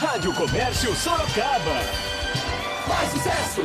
Rádio Comércio Sorocaba. Mais sucesso!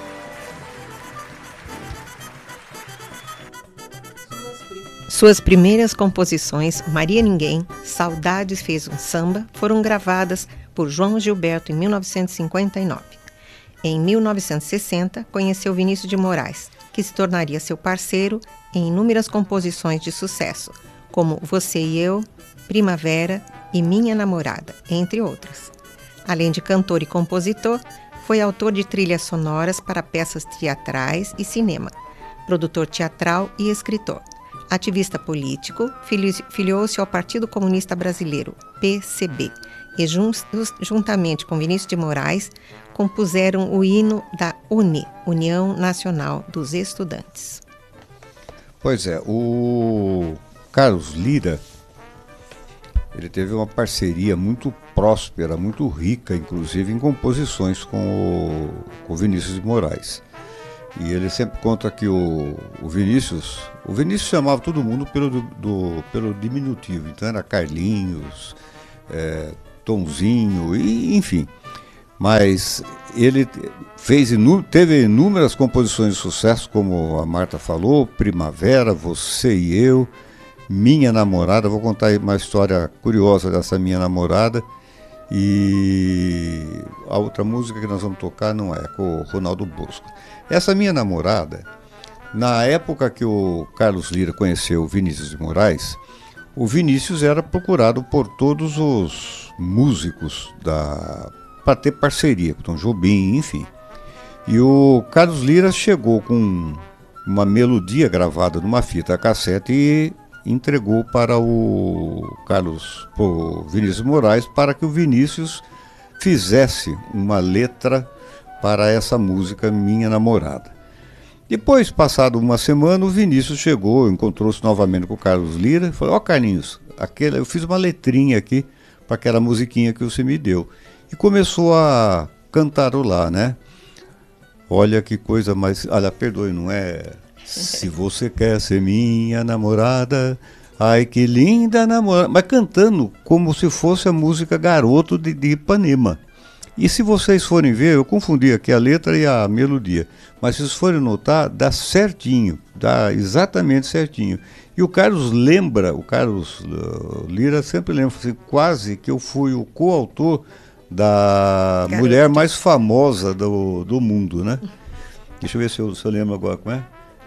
Suas primeiras composições, Maria Ninguém, Saudades Fez um Samba, foram gravadas por João Gilberto em 1959. Em 1960, conheceu Vinícius de Moraes, que se tornaria seu parceiro em inúmeras composições de sucesso, como Você e Eu, Primavera e Minha Namorada, entre outras. Além de cantor e compositor, foi autor de trilhas sonoras para peças teatrais e cinema, produtor teatral e escritor. Ativista político, filiou-se ao Partido Comunista Brasileiro, PCB, e juntamente com Vinícius de Moraes, compuseram o hino da UNE, União Nacional dos Estudantes. Pois é, o Carlos Lyra, ele teve uma parceria muito próspera, muito rica, inclusive em composições com o Vinícius de Moraes. E ele sempre conta que o Vinícius chamava todo mundo pelo diminutivo, então era Carlinhos, Tonzinho, e, enfim. Mas ele teve inúmeras composições de sucesso, como a Marta falou, Primavera, Você e Eu, Minha Namorada. Vou contar uma história curiosa dessa Minha Namorada. E a outra música que nós vamos tocar não é com o Ronaldo Bosco. Essa Minha Namorada, na época que o Carlos Lyra conheceu o Vinícius de Moraes, o Vinícius era procurado por todos os músicos para ter parceria com Tom Jobim, enfim. E o Carlos Lyra chegou com uma melodia gravada numa fita cassete e entregou para o Vinícius de Moraes, para que o Vinícius fizesse uma letra para essa música Minha Namorada. Depois, passado uma semana, o Vinícius chegou, encontrou-se novamente com o Carlos Lyra e falou: ó, Carlinhos, eu fiz uma letrinha aqui para aquela musiquinha que você me deu. E começou a cantarolar, né? Olha que coisa mais... Olha, perdoe, não é... Se você quer ser minha namorada, ai que linda namorada, mas cantando como se fosse a música Garoto de Ipanema. E se vocês forem ver, eu confundi aqui a letra e a melodia, mas se vocês forem notar, dá certinho, dá exatamente certinho. E o Carlos Lyra sempre lembra, assim, quase que eu fui o coautor da mulher mais famosa do mundo, né? Deixa eu ver se eu lembro agora como é.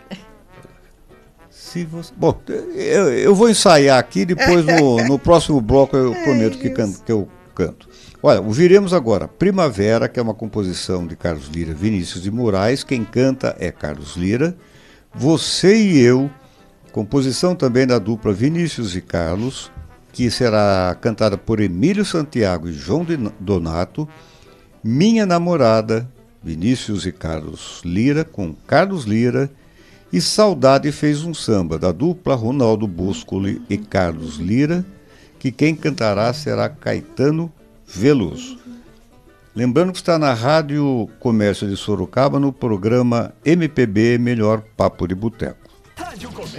Bom, eu vou ensaiar aqui, depois no próximo bloco eu prometo que eu canto. Olha, ouviremos agora Primavera, que é uma composição de Carlos Lyra, Vinícius de Moraes, quem canta é Carlos Lyra. Você e Eu, composição também da dupla Vinícius e Carlos, que será cantada por Emílio Santiago e João Donato. Minha Namorada, Vinícius e Carlos Lyra, com Carlos Lyra. E Saudade Fez um Samba, da dupla Ronaldo Bosco e Carlos Lyra, que quem cantará será Caetano Veloso. Lembrando que está na Rádio Comércio de Sorocaba, no programa MPB Melhor Papo de Boteco.